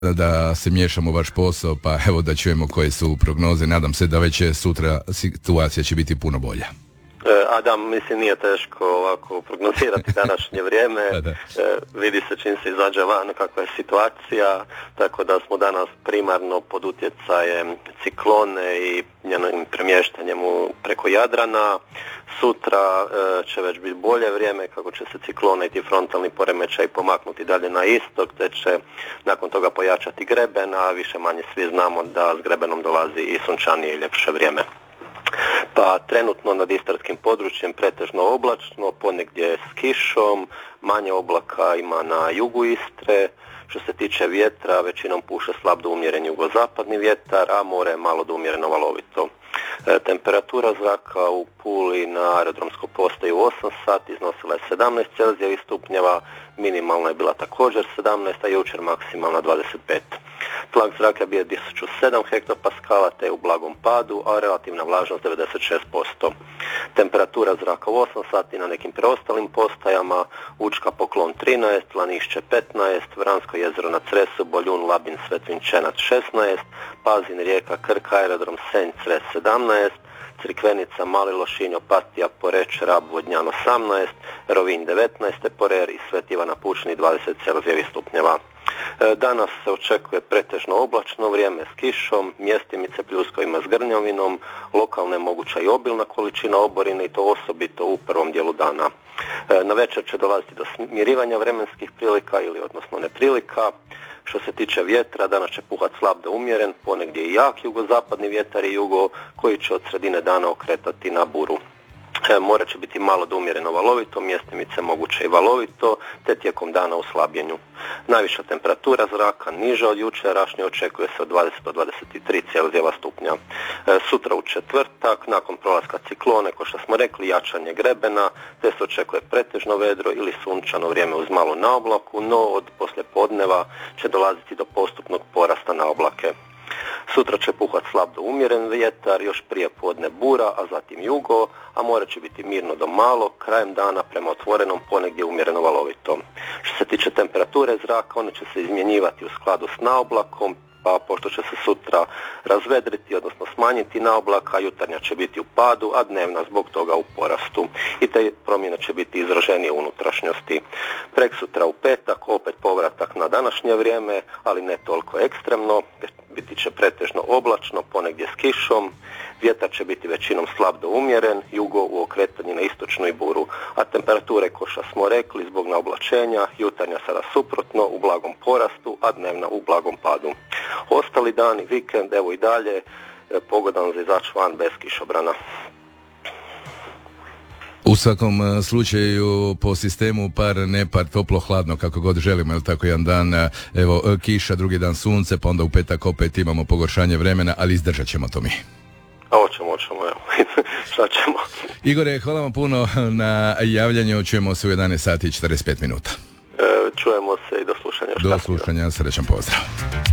da se miješamo u vaš posao, pa evo da čujemo koje su prognoze. Nadam se da već sutra situacija će biti puno bolja. Adam, mislim nije teško ovako prognozirati današnje vrijeme. Vidi se čim se izađe van kakva je situacija, tako da smo danas primarno pod utjecajem ciklone i njenim premještanjem preko Jadrana. Sutra će već biti bolje vrijeme kako će se ciklone i ti frontalni poremećaj pomaknuti dalje na istok, te će nakon toga pojačati greben, a više manje svi znamo da s grebenom dolazi i sunčanije i ljepše vrijeme. Pa trenutno nad istarskim područjem pretežno oblačno, ponegdje s kišom, manje oblaka ima na jugu Istre. Što se tiče vjetra, većinom puše slab do umjeren jugozapadni vjetar, a more je malo do umjereno valovito. Temperatura zraka u Puli na aerodromskoj postaju 8 sati iznosila je 17 celzijevih stupnjeva, minimalna je bila također 17, a jučer maksimalna 25. Tlak zraka bio 1007 hektopaskala te je u blagom padu, a relativna vlažnost 96%. Temperatura zraka u 8 sati na nekim preostalim postajama: Učka Poklon 13, Lanišće 15, Vransko jezero na Cresu, Boljun, Labin, Svetvinčenac 16, Pazin, Rijeka, Krk, aerodrom Senj, Cres 17, Crikvenica, Mali Lošinj, Opatija, Poreć, Rab, Vodnjan 18, Rovinj 19, Porer i Svet Ivana Pučni 20 celzijevih stupnjeva. Danas se očekuje pretežno oblačno vrijeme s kišom, mjestimice pljuskovima s grnjavinom, lokalna je moguća i obilna količina oborine i to osobito u prvom dijelu dana. Na večer će dolaziti do smirivanja vremenskih prilika odnosno neprilika. Što se tiče vjetra, danas će puhat slab do umjeren, ponegdje i jak jugozapadni vjetar i jugo koji će od sredine dana okretati na buru. More će biti malo do umjereno valovito, mjestimice moguće i valovito, te tijekom dana u slabljenju. Najviša temperatura zraka niža od jučerašnje, očekuje se od 20 do 23 celzijeva stupnja. Sutra u četvrtak, nakon prolaska ciklone, kao što smo rekli, jačanje grebena, te se očekuje pretežno vedro ili sunčano vrijeme uz malo na oblaku, no od poslijepodneva će dolaziti do postupnog porasta na oblake. Sutra će puhat slab do umjeren vjetar, još prije podne bura, a zatim jugo, a more će biti mirno do malo, krajem dana prema otvorenom ponegdje umjereno valovito. Što se tiče temperature zraka, one će se izmjenjivati u skladu s naoblakom, pa pošto će se sutra razvedriti, odnosno smanjiti naoblak, a jutarnja će biti u padu, a dnevna zbog toga u porastu. I te promjene će biti izraženije u unutrašnjosti. Preksutra u petak, opet povratak na današnje vrijeme, ali ne toliko ekstremno, biti će pretežno oblačno, ponegdje s kišom, vjetar će biti većinom slab do umjeren, jugo u okretanju na istočnu i buru, a temperature, ko što smo rekli, zbog naoblačenja, jutarnja sada suprotno u blagom porastu, a dnevna u blagom padu. Ostali dani, vikend, evo i dalje, pogodan za izaći van bez kišobrana. U svakom slučaju po sistemu par nepar, toplo hladno kako god želimo, jel tako, jedan dan evo kiša, drugi dan sunce, pa onda u petak opet imamo pogoršanje vremena, ali izdržat ćemo to mi. A hoćemo, evo, šta ćemo. Igore, hvala vam puno na javljanju, čujemo se u 11 sati i 45 minuta. Čujemo se i do slušanja. Do slušanja, srećan pozdrav.